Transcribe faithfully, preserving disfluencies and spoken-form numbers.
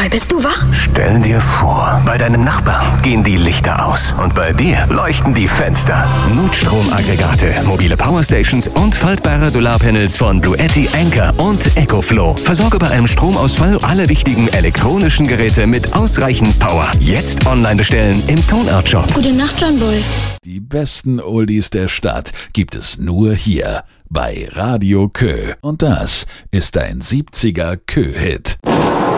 mal, bist du wach? Stell dir vor, bei deinem Nachbarn gehen die Lichter aus und bei dir leuchten die Fenster. Notstromaggregate, mobile Powerstations und faltbare Solarpanels von Bluetti, Anker und EcoFlow. Versorge bei einem Stromausfall alle wichtigen elektronischen Geräte mit ausreichend Power. Jetzt online bestellen im Tonart Shop. Gute Nacht, John Boy. Die besten Oldies der Stadt gibt es nur hier bei Radio Kö. Und das ist ein siebziger Kö-Hit.